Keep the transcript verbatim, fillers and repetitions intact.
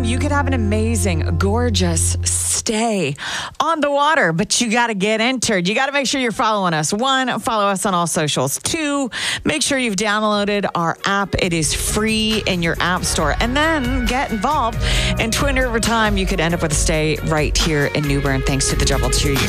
Time, you could have an amazing, gorgeous stay on the water, but you got to get entered. You got to make sure you're following us. One, follow us on all socials. Two, make sure you've downloaded our app. It is free in your app store. And then get involved. In Twin River Time, you could end up with a stay right here in New Bern, thanks to the Double Tree